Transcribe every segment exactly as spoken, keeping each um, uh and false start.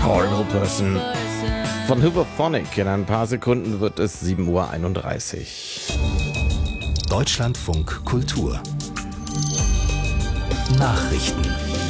Horrible Person von Hooverphonic. In ein paar Sekunden wird es sieben Uhr einunddreißig. Deutschlandfunk Kultur Nachrichten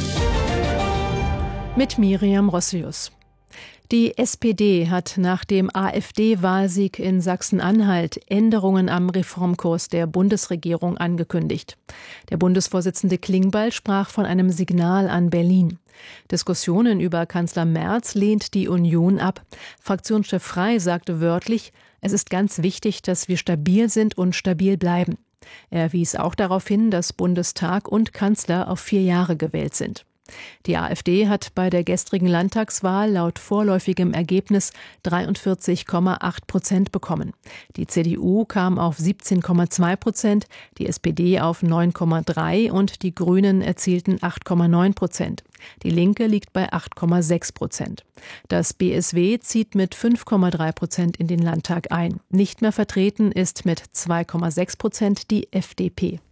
mit Miriam Rossius. Die S P D hat nach dem AfD-Wahlsieg in Sachsen-Anhalt Änderungen am Reformkurs der Bundesregierung angekündigt. Der Bundesvorsitzende Klingbeil sprach von einem Signal an Berlin. Diskussionen über Kanzler Merz lehnt die Union ab. Fraktionschef Frey sagte wörtlich, es ist ganz wichtig, dass wir stabil sind und stabil bleiben. Er wies auch darauf hin, dass Bundestag und Kanzler auf vier Jahre gewählt sind. Die AfD hat bei der gestrigen Landtagswahl laut vorläufigem Ergebnis dreiundvierzig Komma acht Prozent bekommen. Die C D U kam auf siebzehn Komma zwei Prozent, die S P D auf neun Komma drei und die Grünen erzielten acht Komma neun Prozent. Die Linke liegt bei acht Komma sechs Prozent. Das B S W zieht mit fünf Komma drei Prozent in den Landtag ein. Nicht mehr vertreten ist mit zwei Komma sechs Prozent die F D P.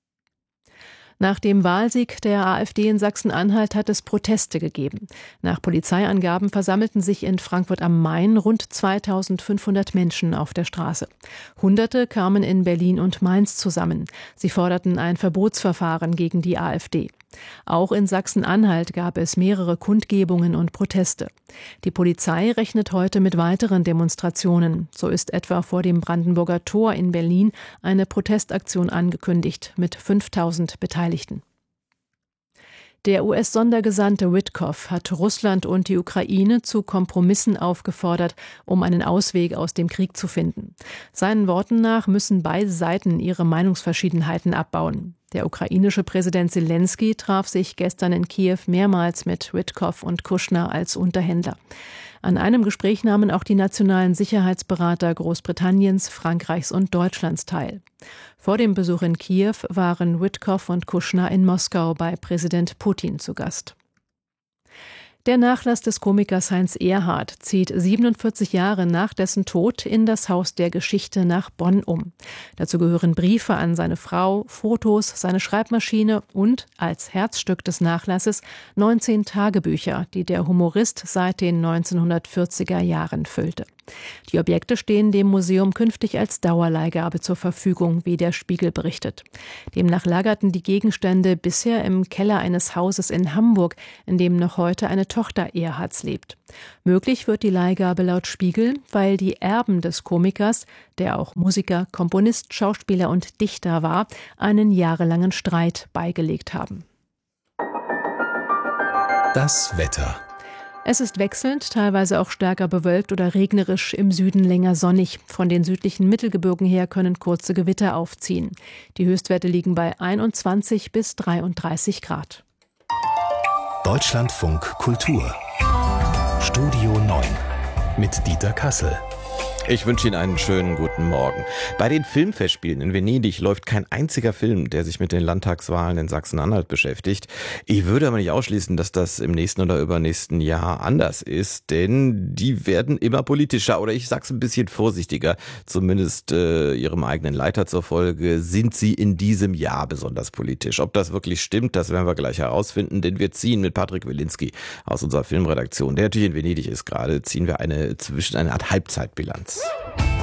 Nach dem Wahlsieg der AfD in Sachsen-Anhalt hat es Proteste gegeben. Nach Polizeiangaben versammelten sich in Frankfurt am Main rund zweitausendfünfhundert Menschen auf der Straße. Hunderte kamen in Berlin und Mainz zusammen. Sie forderten ein Verbotsverfahren gegen die AfD. Auch in Sachsen-Anhalt gab es mehrere Kundgebungen und Proteste. Die Polizei rechnet heute mit weiteren Demonstrationen. So ist etwa vor dem Brandenburger Tor in Berlin eine Protestaktion angekündigt mit fünftausend Beteiligten. Der U S-Sondergesandte Witkoff hat Russland und die Ukraine zu Kompromissen aufgefordert, um einen Ausweg aus dem Krieg zu finden. Seinen Worten nach müssen beide Seiten ihre Meinungsverschiedenheiten abbauen. Der ukrainische Präsident Selenskyj traf sich gestern in Kiew mehrmals mit Witkoff und Kushner als Unterhändler. An einem Gespräch nahmen auch die nationalen Sicherheitsberater Großbritanniens, Frankreichs und Deutschlands teil. Vor dem Besuch in Kiew waren Witkoff und Kushner in Moskau bei Präsident Putin zu Gast. Der Nachlass des Komikers Heinz Erhardt zieht siebenundvierzig Jahre nach dessen Tod in das Haus der Geschichte nach Bonn um. Dazu gehören Briefe an seine Frau, Fotos, seine Schreibmaschine und, als Herzstück des Nachlasses, neunzehn Tagebücher, die der Humorist seit den neunzehnhundertvierziger Jahren füllte. Die Objekte stehen dem Museum künftig als Dauerleihgabe zur Verfügung, wie der Spiegel berichtet. Demnach lagerten die Gegenstände bisher im Keller eines Hauses in Hamburg, in dem noch heute eine Tochter Erhardts lebt. Möglich wird die Leihgabe laut Spiegel, weil die Erben des Komikers, der auch Musiker, Komponist, Schauspieler und Dichter war, einen jahrelangen Streit beigelegt haben. Das Wetter. Es ist wechselnd, teilweise auch stärker bewölkt oder regnerisch, im Süden länger sonnig. Von den südlichen Mittelgebirgen her können kurze Gewitter aufziehen. Die Höchstwerte liegen bei einundzwanzig bis dreiunddreißig Grad. Deutschlandfunk Kultur Studio neun mit Dieter Kassel. Ich wünsche Ihnen einen schönen guten Morgen. Bei den Filmfestspielen in Venedig läuft kein einziger Film, der sich mit den Landtagswahlen in Sachsen-Anhalt beschäftigt. Ich würde aber nicht ausschließen, dass das im nächsten oder übernächsten Jahr anders ist, denn die werden immer politischer oder ich sag's ein bisschen vorsichtiger, zumindest äh, ihrem eigenen Leiter zur Folge, sind sie in diesem Jahr besonders politisch. Ob das wirklich stimmt, das werden wir gleich herausfinden, denn wir ziehen mit Patrick Wilinski aus unserer Filmredaktion, der natürlich in Venedig ist gerade, ziehen wir eine zwischen eine Art Halbzeitbilanz.